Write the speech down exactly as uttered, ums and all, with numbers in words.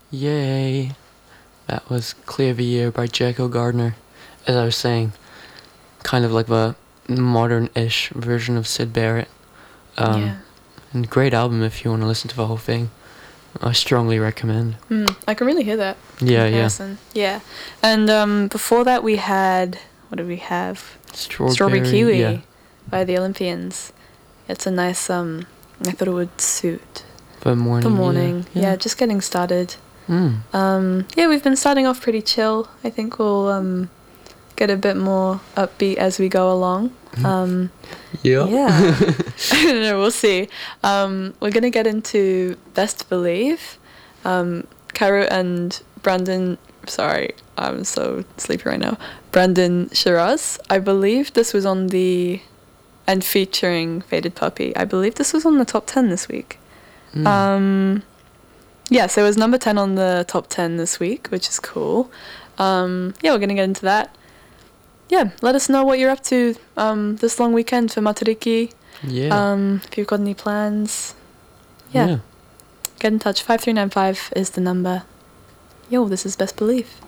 Yay! That was Clear the Year by Jaco Gardner. As I was saying, kind of like the modern-ish version of Syd Barrett. Um, yeah. And great album if you want to listen to the whole thing. I strongly recommend. Mm, I can really hear that Yeah, comparison. Yeah. Yeah. And um, before that we had, what did we have? yeah. Strawberry, Strawberry Kiwi yeah. by the Olympians. It's a nice, um, I thought it would suit The morning. the morning. Yeah, Yeah, just getting started. Mm. Um, yeah, we've been starting off pretty chill. I think we'll um, get a bit more upbeat as we go along. Um, Yeah. yeah. I don't know, we'll see. Um, we're going to get into Best Believe. Um, Caro and Brandon, sorry, I'm so sleepy right now. Brandon Shiraz, I believe this was on the, and featuring Faded Puppy, I believe this was on the top ten this week. Mm. Um, yeah, so it was number ten on the top ten this week, which is cool. Um, yeah, we're going to get into that. Yeah, let us know what you're up to um, this long weekend for Matariki. Yeah. Um, if you've got any plans. Yeah. Yeah. Get in touch. five three nine five is the number. Yo, this is Best Belief.